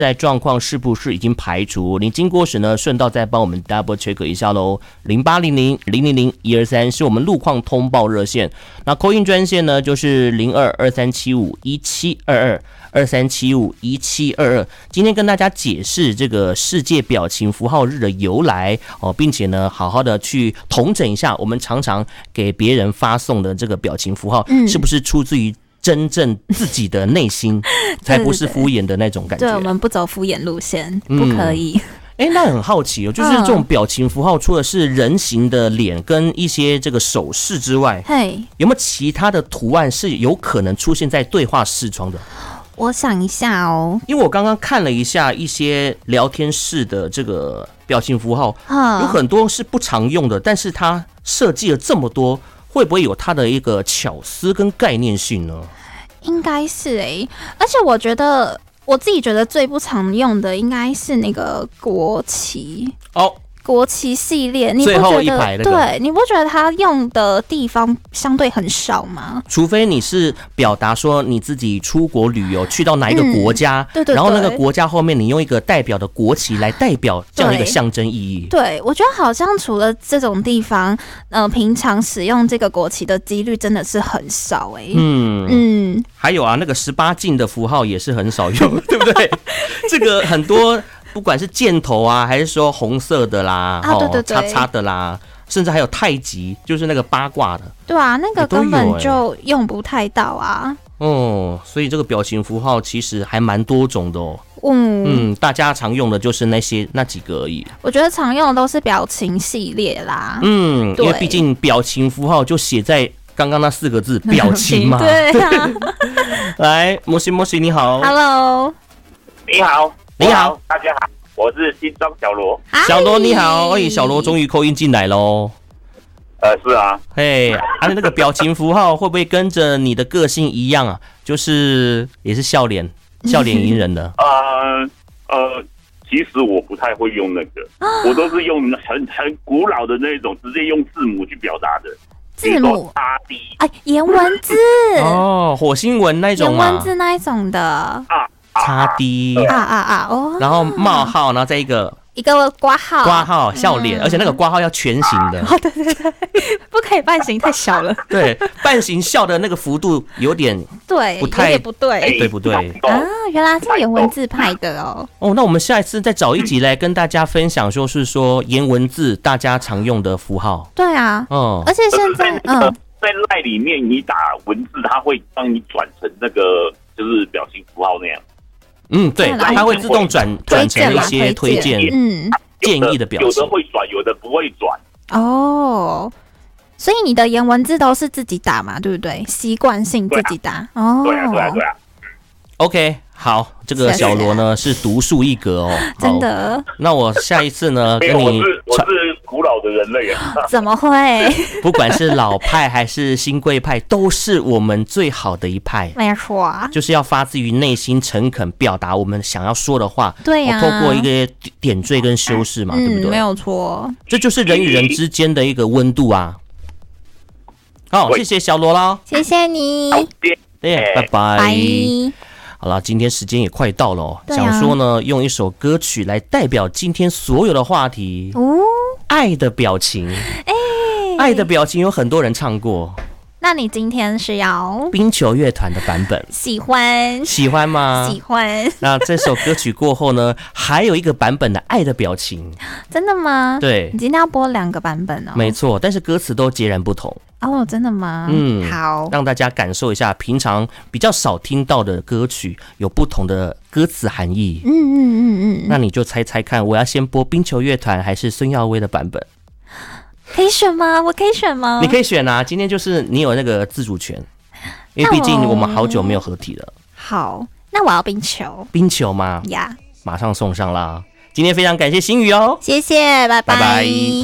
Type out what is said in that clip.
在状况是不是已经排除？你经过时呢，顺道再帮我们 double check 一下喽。0800-000-123是我们路况通报热线。那 call in 专线呢，就是02-2375-1722。2375-1722，今天跟大家解释这个世界表情符号日的由来哦，并且呢，好好的去统整一下我们常常给别人发送的这个表情符号，是不是出自于真正自己的内心，才不是敷衍的那种感觉。 对，我们不走敷衍路线，不可以。 那很好奇哦，就是这种表情符号，除了是人形的脸跟一些这个手势之外，有没有其他的图案是有可能出现在对话视窗的？ 我想一下哦， 因为我刚刚看了一下一些聊天室的这个表情符号，有很多是不常用的，但是它设计了这么多，会不会有它的一个巧思跟概念性呢？ 应该是而且我自己觉得最不常用的应该是那个国旗哦。国旗系列，你不觉得最后一排那个，对，你不觉得它用的地方相对很少吗？ 除非你是表达说你自己出国旅游去到哪一个国家， 对， 然后那个国家后面你用一个代表的国旗来代表这样一个象征意义。 对，我觉得好像除了这种地方，平常使用这个国旗的几率真的是很少还有啊，那个18禁的符号也是很少用，对不对？这个很多。不管是箭头啊，还是说红色的啦，对，叉叉的啦，甚至还有太极，就是那个八卦的。 对啊，那个根本就用不太到啊。 所以这个表情符号其实还蛮多种的哦。大家常用的就是那几个而已。我觉得常用的都是表情系列啦。因为毕竟表情符号就写在刚刚那4个字表情嘛。 对啊。 来，摩西摩西你好 ，Hello， 你好。 你好， 大家好，我是新庄小罗。 小罗你好，小罗终于call in进来喽。 是啊。 那个表情符号会不会跟着你的个性一样啊？就是也是笑脸迎人的。 其实我不太会用那个，我都是用很古老的那种，直接用字母去表达的。 字母颜文字火星文那种颜文字那一种的擦D 然后冒号，然后再一个括号笑脸，而且那个括号要全形的。 对，不可以半形，太小了。 对，半形笑的那个幅度有点不太不对， 对不对？ 原来是颜文字派的哦。 那我们下一次再找一集来跟大家分享，就是说颜文字大家常用的符号。 对啊，而且现在在LINE里面你打文字，它会帮你转成那个就是表情符号那样。 对，它会自动转成一些推荐、建议的表情， 有的会转，有的不会转。 所以你的颜文字都是自己打嘛，对不对？习惯性自己打。 对啊。 OK， 好，这个小罗呢是独树一格哦， 真的。 那我下一次呢跟你， 我是古老的人类啊。 怎么会？ 不管是老派还是新贵派，都是我们最好的一派。 没错， 就是要发自于内心诚恳表达我们想要说的话。 对呀， 透过一个点缀跟修饰嘛，对不对？ 没有错，这就是人与人之间的一个温度啊。好，谢谢小罗啦， 谢谢你， 拜拜。好了，今天时间也快到了想说呢，用一首歌曲来代表今天所有的话题。爱的表情。爱的表情有很多人唱过， 那你今天是要冰球乐团的版本？喜欢吗？ 喜欢。 那这首歌曲过后呢，还有一个版本的爱的表情。 真的吗？ 对， 你今天要播2个版本哦。 没错，但是歌词都截然不同。 真的吗？好， 让大家感受一下平常比较少听到的歌曲有不同的歌词含义。那你就猜猜看，我要先播冰球乐团还是孙耀威的版本？ 可以选吗？我可以选吗？ 你可以选啊，今天就是你有那个自主权，因为毕竟我们好久没有合体了。 好，那我要冰球。 冰球吗？马上送上啦。今天非常感谢星宇哦， 谢谢，拜拜。